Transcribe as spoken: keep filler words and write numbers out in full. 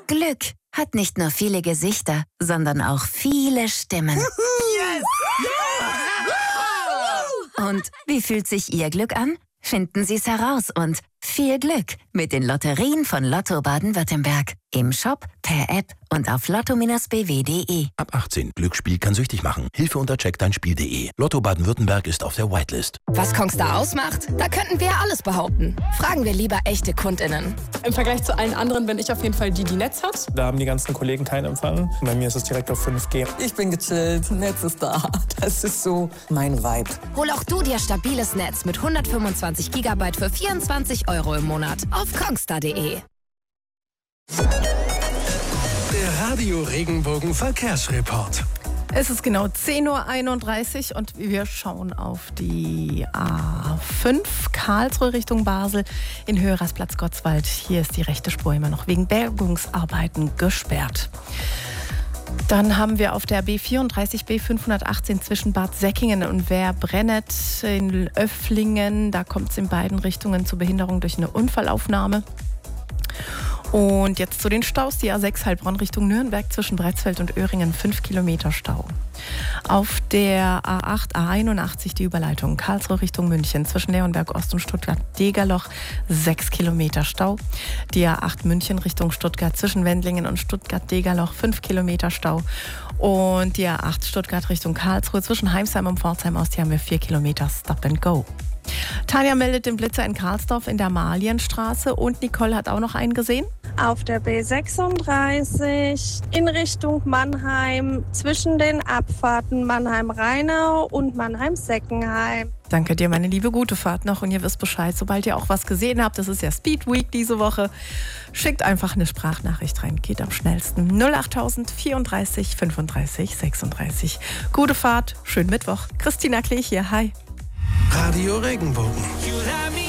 Glück hat nicht nur viele Gesichter, sondern auch viele Stimmen. Yes! Ja! Und wie fühlt sich Ihr Glück an? Finden Sie es heraus und viel Glück mit den Lotterien von Lotto Baden-Württemberg. Im Shop, per App und auf lotto Bindestrich b w punkt d e. Ab achtzehn. Glücksspiel kann süchtig machen. Hilfe unter check dein spiel punkt d e. Lotto Baden-Württemberg ist auf der Whitelist. Was Kongstar ausmacht? Da könnten wir alles behaupten. Fragen wir lieber echte KundInnen. Im Vergleich zu allen anderen bin ich auf jeden Fall die, die Netz hat. Da haben die ganzen Kollegen keinen Empfang. Bei mir ist es direkt auf fünf G. Ich bin gechillt, Netz ist da. Das ist so mein Vibe. Hol auch du dir stabiles Netz mit hundertfünfundzwanzig Gigabyte für vierundzwanzig Euro im Monat auf kongstar punkt d e. Der Radio Regenbogen Verkehrsreport. Es ist genau zehn Uhr einunddreißig und wir schauen auf die A fünf, Karlsruhe Richtung Basel in Höhe Rasplatz-Gottswald. Hier ist die rechte Spur immer noch wegen Bergungsarbeiten gesperrt. Dann haben wir auf der B vierunddreißig B fünfhundertachtzehn zwischen Bad Säckingen und Werbrennet in Öfflingen. Da kommt es in beiden Richtungen zu Behinderung durch eine Unfallaufnahme. Und jetzt zu den Staus. Die A sechs Heilbronn Richtung Nürnberg zwischen Bretzfeld und Öhringen, fünf Kilometer Stau. Auf der A acht, A einundachtzig die Überleitung Karlsruhe Richtung München zwischen Leonberg Ost und Stuttgart-Degerloch, sechs Kilometer Stau. Die A acht München Richtung Stuttgart zwischen Wendlingen und Stuttgart-Degerloch, fünf Kilometer Stau. Und die A acht Stuttgart Richtung Karlsruhe zwischen Heimsheim und Pforzheim aus, die haben wir vier Kilometer Stop and Go. Tanja meldet den Blitzer in Karlsdorf in der Malienstraße und Nicole hat auch noch einen gesehen. Auf der B sechsunddreißig in Richtung Mannheim zwischen den Abfahrten Mannheim-Rheinau und Mannheim-Seckenheim. Danke dir, meine Liebe, gute Fahrt noch und ihr wisst Bescheid, sobald ihr auch was gesehen habt, das ist ja Speed Week diese Woche, schickt einfach eine Sprachnachricht rein, geht am schnellsten. null acht null vierunddreißig fünfunddreißig sechsunddreißig. Gute Fahrt, schönen Mittwoch. Christina Klich hier, hi. Radio Regenbogen.